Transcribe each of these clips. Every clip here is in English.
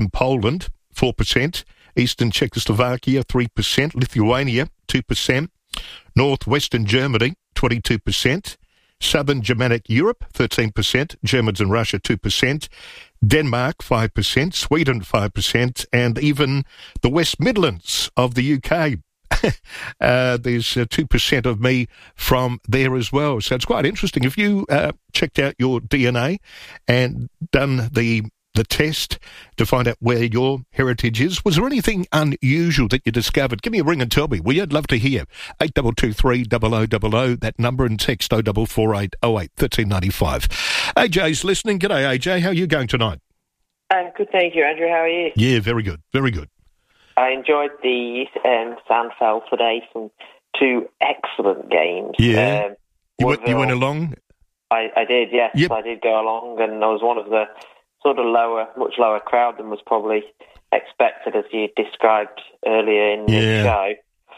in Poland, 4%. Eastern Czechoslovakia, 3%. Lithuania, 2%. Northwestern Germany, 22%. Southern Germanic Europe, 13%. Germans and Russia, 2%. Denmark, 5%. Sweden, 5%. And even the West Midlands of the UK. There's 2% of me from there as well. So it's quite interesting. If you checked out your DNA and done the test to find out where your heritage is, was there anything unusual that you discovered? Give me a ring and tell me. I'd love to hear. 8223 0000, that number, and text 0448 08 1395. AJ's listening. G'day, AJ. How are you going tonight? Good, thank you, Andrew. How are you? Yeah, very good. Very good. I enjoyed the Sandfell today. Some two excellent games. Yeah. You went along? I did, yes. Yep. I did go along, and I was one of the sort of much lower crowd than was probably expected, as you described earlier in the show.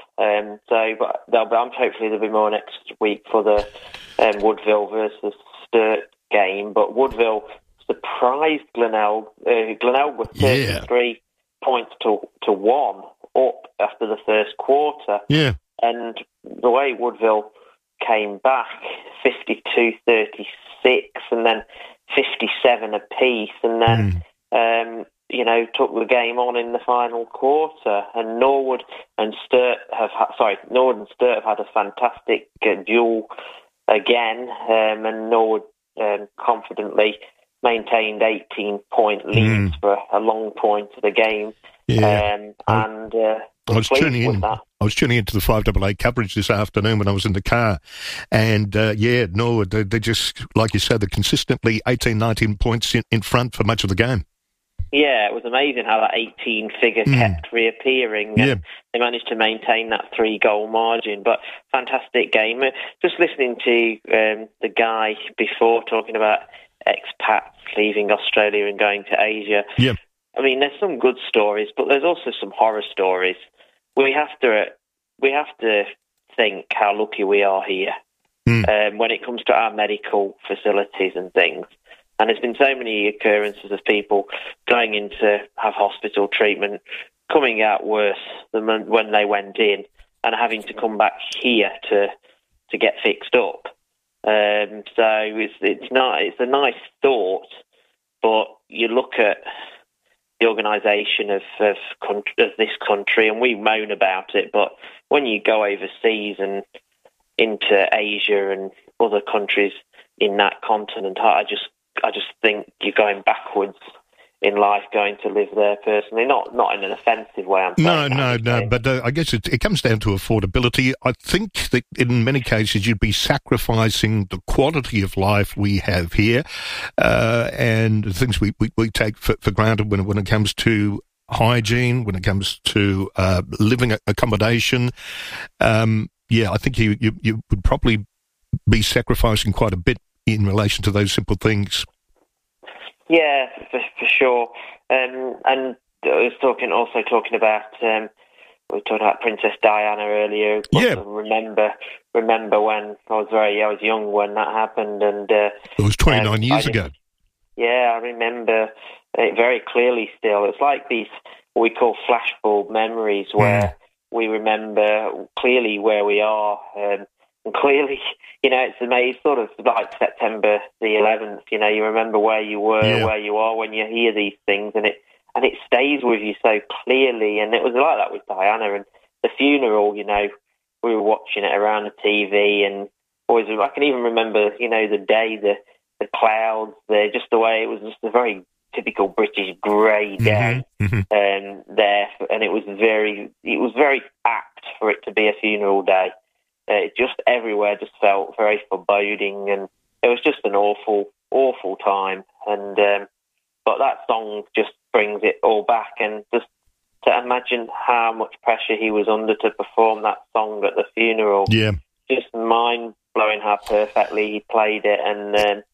But hopefully there'll be more next week for the Woodville versus Sturt game. But Woodville surprised Glenelg. Glenelg was 33 points to 1 up after the first quarter. Yeah. And the way Woodville came back, 52-36, and then 57 apiece, and then took the game on in the final quarter. And Norwood and Sturt have had a fantastic duel again, and Norwood confidently maintained 18-point leads for a long point of the game. Yeah. I was tuning in. I was tuning into the 5AA coverage this afternoon when I was in the car. And, Norwood, they just, like you said, they're consistently 18, 19 points in front for much of the game. Yeah, it was amazing how that 18 figure kept reappearing. And they managed to maintain that 3-goal margin. But fantastic game. Just listening to the guy before talking about expats leaving Australia and going to Asia. Yeah. I mean, there's some good stories, but there's also some horror stories. We have to think how lucky we are here when it comes to our medical facilities and things. And there's been so many occurrences of people going in to have hospital treatment, coming out worse than when they went in, and having to come back here to get fixed up. So it's a nice thought, but you look at the organisation of this country, and we moan about it, but when you go overseas and into Asia and other countries in that continent, I just think you're going backwards in life going to live there personally. Not in an offensive way, I'm saying. No, but I guess it comes down to affordability. I think that in many cases you'd be sacrificing the quality of life we have here and the things we take for granted when it comes to hygiene, when it comes to living accommodation. I think you would probably be sacrificing quite a bit in relation to those simple things. Yeah, for sure. And I was talking about we talked about Princess Diana earlier. Yeah. Remember when I was young when that happened, and it was 29 years ago. Yeah, I remember it very clearly. Still, it's like these what we call flashbulb memories, where we remember clearly where we are. And clearly, it's amazing, sort of like September the 11th, you remember where you were, where you are when you hear these things, and it stays with you so clearly. And it was like that with Diana. And the funeral, we were watching it around the TV, and always, I can even remember, the day, the clouds, just the way it was, just a very typical British grey day there, and it was very apt for it to be a funeral day. It just everywhere just felt very foreboding, and it was just an awful, awful time. And but that song just brings it all back, and just to imagine how much pressure he was under to perform that song at the funeral. Yeah, just mind blowing how perfectly he played it, and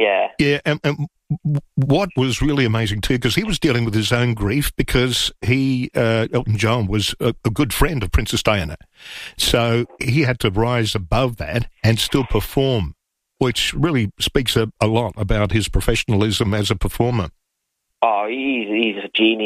what was really amazing too, because he was dealing with his own grief, because Elton John was a good friend of Princess Diana. So he had to rise above that and still perform, which really speaks a lot about his professionalism as a performer. Oh, he's a genius.